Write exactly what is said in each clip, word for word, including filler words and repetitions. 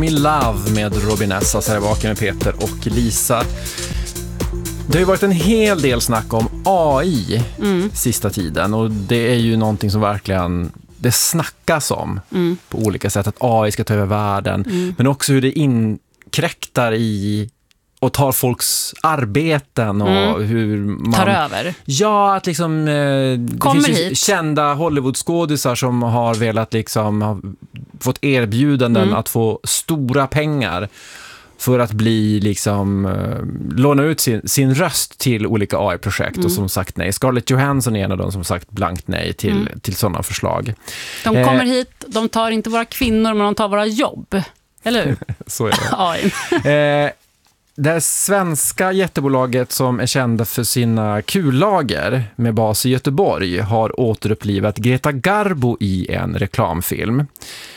Me Love med Robin Nessa, så här vaken med Peter och Lisa. Det har ju varit en hel del snack om A I mm. sista tiden, och det är ju någonting som verkligen det snackas om mm. på olika sätt, att A I ska ta över världen, mm. men också hur det inkräktar i och tar folks arbeten och mm. hur man tar över. Ja, att liksom eh, det finns ju kända Hollywoodskådisar som har velat liksom ha fått erbjudanden mm. att få stora pengar för att bli liksom eh, låna ut sin, sin röst till olika A I-projekt mm. och som sagt nej. Scarlett Johansson är en av dem som sagt blankt nej till, mm. till sådana förslag. De kommer eh, hit, de tar inte våra kvinnor men de tar våra jobb. Eller hur? Så är det. eh, Det svenska jättebolaget som är kända för sina kullager med bas i Göteborg har återupplivat Greta Garbo i en reklamfilm.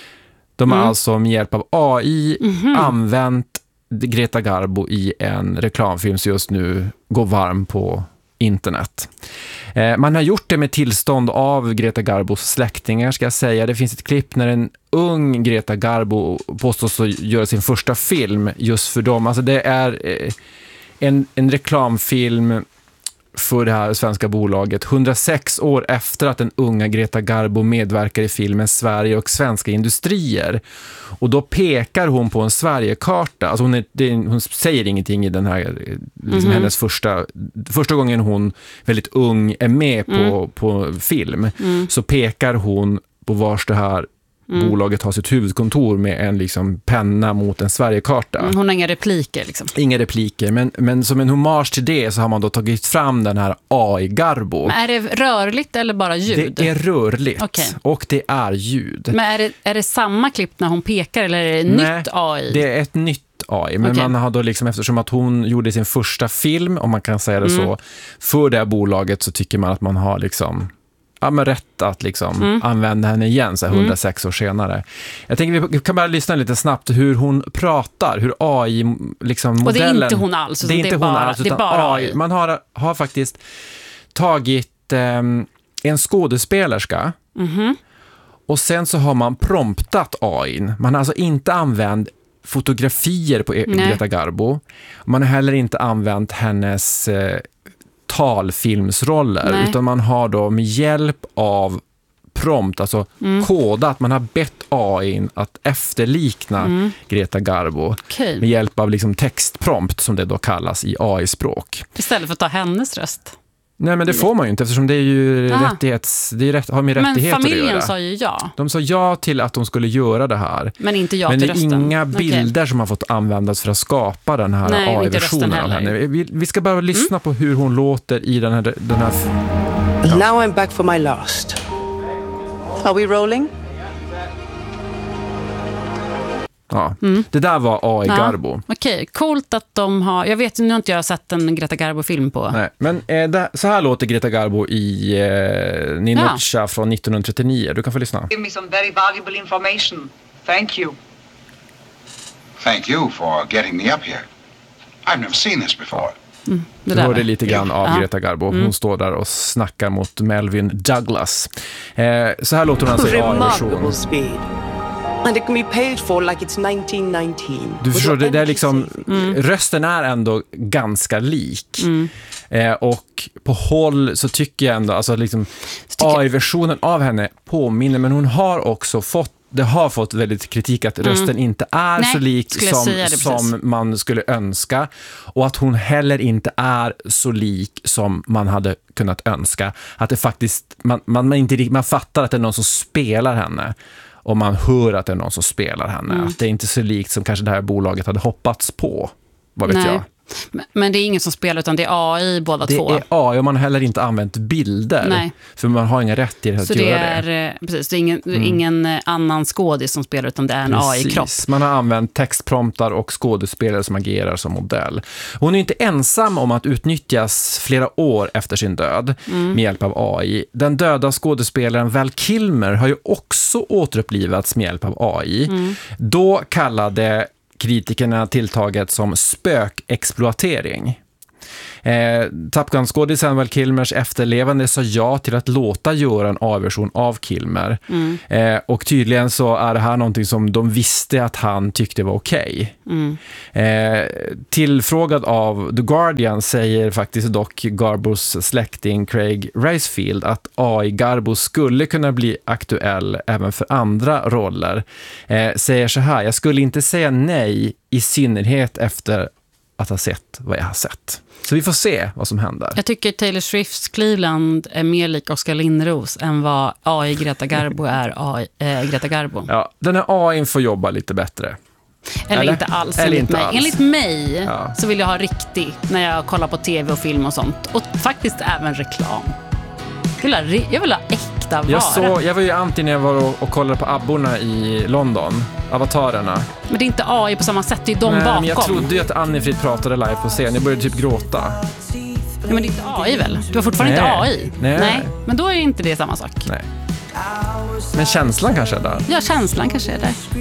De har mm. alltså med hjälp av A I mm-hmm. använt Greta Garbo i en reklamfilm som just nu går varm på internet. Eh, man har gjort det med tillstånd av Greta Garbos släktingar, ska jag säga. Det finns ett klipp när en ung Greta Garbo påstås att göra sin första film just för dem. Alltså det är eh, en, en reklamfilm för det här svenska bolaget hundrasex år efter att den unga Greta Garbo medverkar i filmen Sverige och svenska industrier. Och då pekar hon på en Sverigekarta. Alltså hon, är, det, hon säger ingenting i den här liksom mm-hmm. hennes första första gången hon väldigt ung är med på, mm. på film mm. så pekar hon på vars det här Mm. bolaget har sitt huvudkontor med en liksom penna mot en Sverigekarta. Mm, hon har inga repliker liksom. Inga repliker, men, men som en hommage till det så har man då tagit fram den här A I-Garbo. Men är det rörligt eller bara ljud? Det är rörligt okay. och det är ljud. Men är det, är det samma klipp när hon pekar eller är det Nej, nytt A I? Det är ett nytt A I, men okay. man har då liksom, eftersom att hon gjorde sin första film, om man kan säga det mm. så, för det här bolaget så tycker man att man har liksom ja, men rätt att liksom mm. använda henne igen så här hundrasex mm. år senare. Jag tänker vi kan bara lyssna lite snabbt hur hon pratar, hur A I liksom modellen. Och det är inte hon alls. Det är inte det är hon bara, alls, utan det är bara A I. Man har, har faktiskt tagit eh, en skådespelerska mm-hmm. och sen så har man promptat A I. Man har alltså inte använt fotografier på Nej. Greta Garbo. Man har heller inte använt hennes eh, talfilmsroller, Nej. Utan man har då med hjälp av prompt, alltså mm. kodat, man har bett A I att efterlikna mm. Greta Garbo okay. med hjälp av liksom textprompt som det då kallas i A I-språk. Istället för att ta hennes röst. Nej, men det får man ju inte eftersom det är ju Aha. rättighets, det är rätt, har med men rättigheter att göra. Men familjen sa ju ja. De sa ja till att de skulle göra det här. Men inte ja men till rösten. Men det är inga bilder okay. som har fått användas för att skapa den här Nej, A I-versionen av henne. Vi, vi ska bara lyssna mm. på hur hon låter i den här... Den här ja. Now I'm back for my last. Are we rolling? Ja, mm. det där var A I-Garbo. Ja, Okej, okay. Coolt att de har... Jag vet nu har inte jag sett en Greta Garbo-film på. Nej, men eh, det, så här låter Greta Garbo i eh, Ninuccia ja. från nittonhundratrettionio. Du kan få lyssna. Give me some very valuable information. Thank you. Thank you for getting me up here. I've never seen this before. Mm, det du hörde lite grann av ja. Greta Garbo. Hon mm. står där och snackar mot Melvin Douglas. Eh, så här låter hon alltså i A I-version. And it can be paid for like it's nineteen nineteen. Du förstår, det, det är liksom mm. rösten är ändå ganska lik. Mm. Eh, och på håll så tycker jag ändå alltså liksom A I-versionen av henne påminner, men hon har också fått det har fått väldigt kritik att rösten mm. inte är Nej, så lik som, som man skulle önska, och att hon heller inte är så lik som man hade kunnat önska. Att det faktiskt man, man, man, inte, man fattar att det är någon som spelar henne. Och man hör att det är någon som spelar henne. Mm. Att det är inte så likt som kanske det här bolaget hade hoppats på. Vad vet Nej. jag? Men det är ingen som spelar utan det är A I båda det två. Det är A I och man har heller inte använt bilder. Nej. För man har inga rättigheter att så göra det. är, det. Precis, det är ingen, mm. ingen annan skådis som spelar utan det är en precis. A I-kropp. Man har använt textpromptar och skådespelare som agerar som modell. Hon är inte ensam om att utnyttjas flera år efter sin död mm. med hjälp av A I. Den döda skådespelaren Val Kilmer har ju också återupplivats med hjälp av A I. Mm. Då kallade kritikerna tilltaget som spökexploatering. Eh, Top Gun-skådisen Val Kilmers efterlevande sa ja till att låta göra en A-version av Kilmer. Mm. Eh, och tydligen så är det här någonting som de visste att han tyckte var okej. Mm. Eh, tillfrågad av The Guardian säger faktiskt dock Garbos släkting Craig Racefield att A I-Garbo skulle kunna bli aktuell även för andra roller. Eh, säger så här, jag skulle inte säga nej i synnerhet efter att ha sett vad jag har sett. Så vi får se vad som händer. Jag tycker Taylor Swifts Cleveland är mer lik Oskar Lindros än vad A I Greta Garbo är A I, äh, Greta Garbo. Ja, den här A I får jobba lite bättre. Eller, Eller? inte alls, Eller enligt inte mig. alls. Enligt mig Ja. så vill jag ha riktig när jag kollar på tv och film och sånt. Och faktiskt även reklam. Jag vill ha, re- jag vill ha äkta vara. Jag, så, jag var ju anti när jag var och, och kollade på abborna i London. Avatarerna. Men det är inte A I på samma sätt, det är de Nej, bakom. men jag trodde ju att Anni-Frid pratade live på scen. Jag började typ gråta. Nej, men det är inte A I väl? Du har fortfarande Nej. inte A I. Nej. Men då är inte det samma sak. Nej. Men känslan kanske är där. Ja, känslan kanske är där.